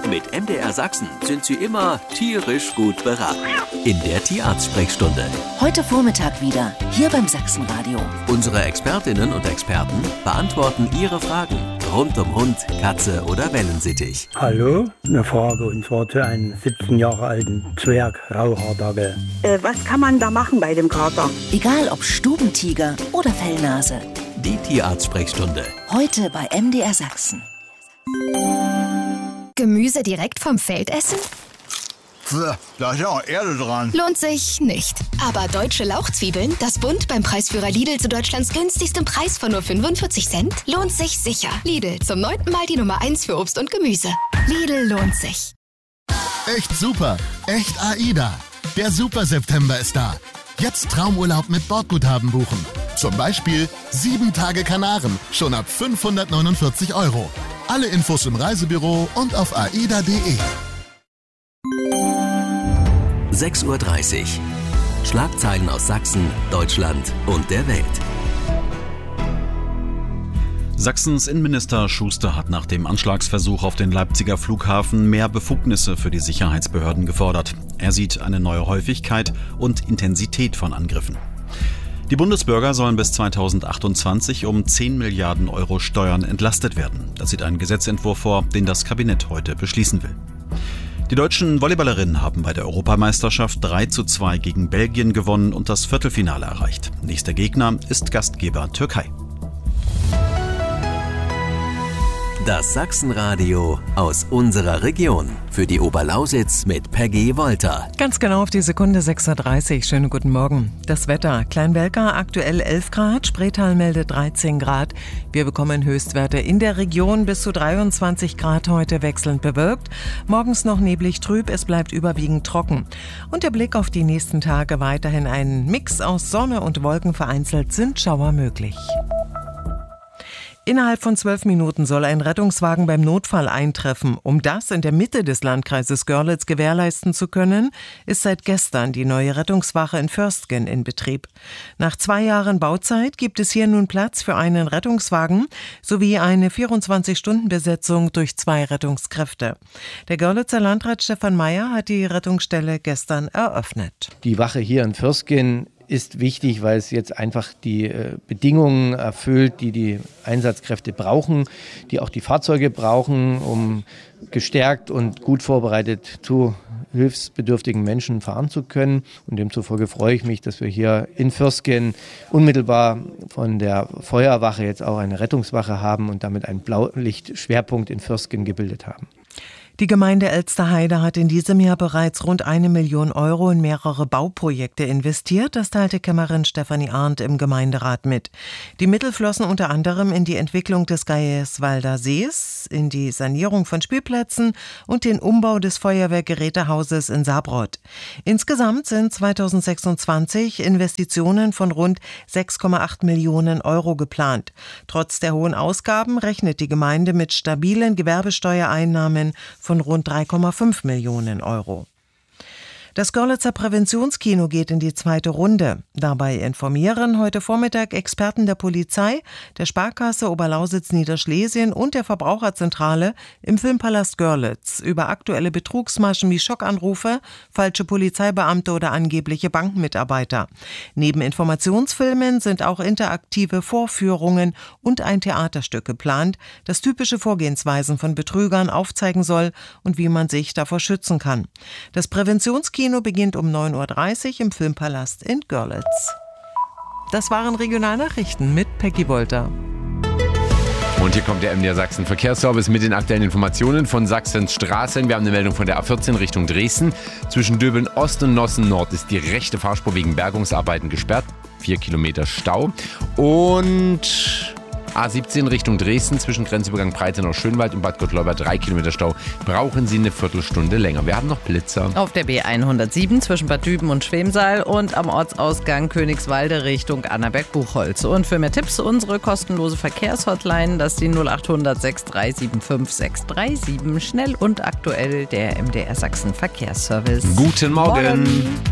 Mit MDR Sachsen sind Sie immer tierisch gut beraten. In der Tierarzt-Sprechstunde. Heute Vormittag wieder, hier beim Sachsenradio. Unsere Expertinnen und Experten beantworten Ihre Fragen rund um Hund, Katze oder Wellensittich. Hallo, eine Frage und zwar zu einem 17 Jahre alten Zwerg-Grauhaardackel. Was kann man da machen bei dem Kater? Egal ob Stubentiger oder Fellnase. Die Tierarzt-Sprechstunde. Heute bei MDR Sachsen. Gemüse direkt vom Feld essen? Da ist ja auch Erde dran. Lohnt sich nicht. Aber deutsche Lauchzwiebeln, das Bund beim Preisführer Lidl zu Deutschlands günstigstem Preis von nur 45 Cent, lohnt sich sicher. Lidl, zum 9. Mal die Nummer 1 für Obst und Gemüse. Lidl lohnt sich. Echt super, echt AIDA. Der Super September ist da. Jetzt Traumurlaub mit Bordguthaben buchen. Zum Beispiel 7 Tage Kanaren, schon ab 549 €. Alle Infos im Reisebüro und auf aida.de. 6:30 Uhr. Schlagzeilen aus Sachsen, Deutschland und der Welt. Sachsens Innenminister Schuster hat nach dem Anschlagsversuch auf den Leipziger Flughafen mehr Befugnisse für die Sicherheitsbehörden gefordert. Er sieht eine neue Häufigkeit und Intensität von Angriffen. Die Bundesbürger sollen bis 2028 um 10 Milliarden € Steuern entlastet werden. Das sieht ein Gesetzentwurf vor, den das Kabinett heute beschließen will. Die deutschen Volleyballerinnen haben bei der Europameisterschaft 3:2 gegen Belgien gewonnen und das Viertelfinale erreicht. Nächster Gegner ist Gastgeber Türkei. Das Sachsenradio aus unserer Region. Für die Oberlausitz mit Peggy Wolter. Ganz genau auf die Sekunde 6:30 Uhr. Schönen guten Morgen. Das Wetter. Kleinwelka aktuell 11 Grad, Spreetal meldet 13 Grad. Wir bekommen Höchstwerte in der Region bis zu 23 Grad heute wechselnd bewölkt. Morgens noch neblig trüb, es bleibt überwiegend trocken. Und der Blick auf die nächsten Tage weiterhin ein Mix aus Sonne und Wolken, vereinzelt sind Schauer möglich. Innerhalb von 12 Minuten soll ein Rettungswagen beim Notfall eintreffen. Um das in der Mitte des Landkreises Görlitz gewährleisten zu können, ist seit gestern die neue Rettungswache in Vörstgen in Betrieb. Nach 2 Jahren Bauzeit gibt es hier nun Platz für einen Rettungswagen sowie eine 24-Stunden-Besetzung durch 2 Rettungskräfte. Der Görlitzer Landrat Stefan Meyer hat die Rettungsstelle gestern eröffnet. Die Wache hier in Vörstgen ist wichtig, weil es jetzt einfach die Bedingungen erfüllt, die die Einsatzkräfte brauchen, die auch die Fahrzeuge brauchen, um gestärkt und gut vorbereitet zu hilfsbedürftigen Menschen fahren zu können. Und demzufolge freue ich mich, dass wir hier in Vörstgen unmittelbar von der Feuerwache jetzt auch eine Rettungswache haben und damit einen Blaulichtschwerpunkt in Vörstgen gebildet haben. Die Gemeinde Elsterheide hat in diesem Jahr bereits rund 1 Million € in mehrere Bauprojekte investiert. Das teilte Kämmerin Stefanie Arndt im Gemeinderat mit. Die Mittel flossen unter anderem in die Entwicklung des Geierswalder Sees, in die Sanierung von Spielplätzen und den Umbau des Feuerwehrgerätehauses in Saarbrott. Insgesamt sind 2026 Investitionen von rund 6,8 Millionen € geplant. Trotz der hohen Ausgaben rechnet die Gemeinde mit stabilen Gewerbesteuereinnahmen von rund 3,5 Millionen €. Das Görlitzer Präventionskino geht in die 2. Runde. Dabei informieren heute Vormittag Experten der Polizei, der Sparkasse Oberlausitz-Niederschlesien und der Verbraucherzentrale im Filmpalast Görlitz über aktuelle Betrugsmaschen wie Schockanrufe, falsche Polizeibeamte oder angebliche Bankmitarbeiter. Neben Informationsfilmen sind auch interaktive Vorführungen und ein Theaterstück geplant, das typische Vorgehensweisen von Betrügern aufzeigen soll und wie man sich davor schützen kann. Das Präventionskino beginnt um 9:30 Uhr im Filmpalast in Görlitz. Das waren Regionalnachrichten mit Peggy Wolter. Und hier kommt der MDR Sachsen Verkehrsservice mit den aktuellen Informationen von Sachsens Straßen. Wir haben eine Meldung von der A14 Richtung Dresden. Zwischen Döbeln Ost und Nossen Nord ist die rechte Fahrspur wegen Bergungsarbeiten gesperrt. 4 Kilometer Stau. Und A17 Richtung Dresden zwischen Grenzübergang Breitenau-Schönwald und Bad Gottleuba 3 Kilometer Stau. Brauchen Sie eine Viertelstunde länger. Wir haben noch Blitzer. Auf der B107 zwischen Bad Düben und Schwemsal und am Ortsausgang Königswalde Richtung Annaberg-Buchholz. Und für mehr Tipps unsere kostenlose Verkehrshotline, das ist die 0800 6375 637. Schnell und aktuell der MDR Sachsen Verkehrsservice. Guten Morgen.